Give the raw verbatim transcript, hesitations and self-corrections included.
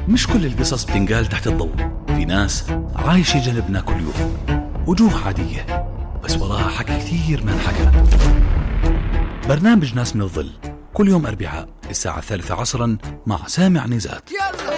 مش كل القصص بتنقال تحت الضوء، في ناس عايشة جنبنا كل يوم، وجوه عادية بس وراها حكي كثير ما انحكى. برنامج ناس من الظل كل يوم أربعاء الساعة الثالثة عصرا مع سامع نزات.